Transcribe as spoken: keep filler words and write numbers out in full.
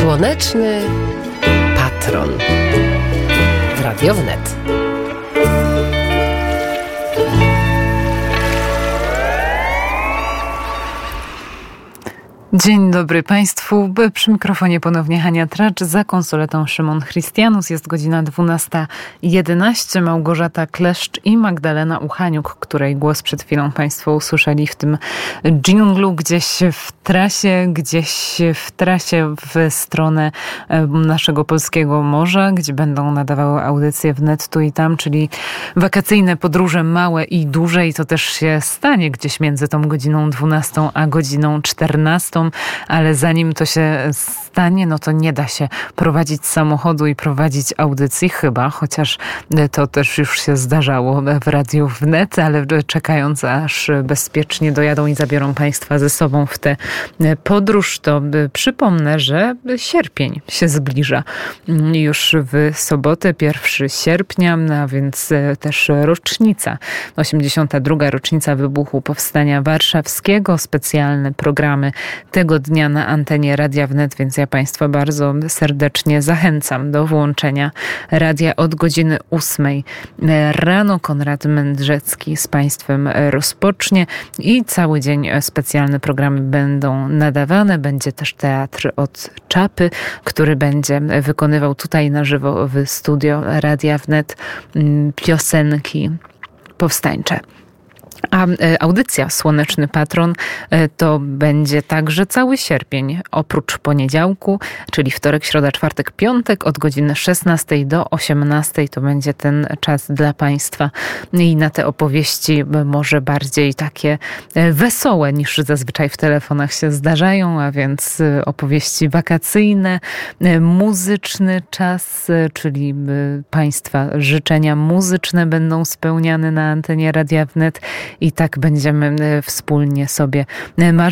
Słoneczny patron w Radio Wnet. Dzień dobry Państwu. Przy mikrofonie ponownie Hania Tracz, za konsoletą Szymon Chrystianus. Jest godzina dwunasta jedenaście. Małgorzata Kleszcz i Magdalena Uchaniuk, której głos przed chwilą Państwo usłyszeli w tym dżinglu gdzieś w trasie, gdzieś w trasie w stronę naszego polskiego morza, gdzie będą nadawały audycje wnet tu i tam, czyli wakacyjne podróże małe i duże, i to też się stanie gdzieś między tą godziną dwunastą a godziną czternastą. Ale zanim to się stanie, no to nie da się prowadzić samochodu i prowadzić audycji chyba, chociaż to też już się zdarzało w Radiu Wnet, ale czekając aż bezpiecznie dojadą i zabiorą Państwa ze sobą w tę podróż, to przypomnę, że sierpień się zbliża. Już w sobotę, pierwszego sierpnia, a więc też rocznica, osiemdziesiąta druga rocznica wybuchu Powstania Warszawskiego. Specjalne programy tego dnia na antenie Radia Wnet, więc ja Państwa bardzo serdecznie zachęcam do włączenia radia od godziny ósmej rano. Konrad Mędrzecki z Państwem rozpocznie i cały dzień specjalne programy będą nadawane. Będzie też teatr od czapy, który będzie wykonywał tutaj na żywo w studio Radia Wnet piosenki powstańcze. A audycja Słoneczny Patron to będzie także cały sierpień, oprócz poniedziałku, czyli wtorek, środa, czwartek, piątek od godziny szesnastej do osiemnastej. To będzie ten czas dla Państwa i na te opowieści może bardziej takie wesołe niż zazwyczaj w telefonach się zdarzają, a więc opowieści wakacyjne, muzyczny czas, czyli Państwa życzenia muzyczne będą spełniane na antenie Radia Wnet. I tak będziemy wspólnie sobie marzyć.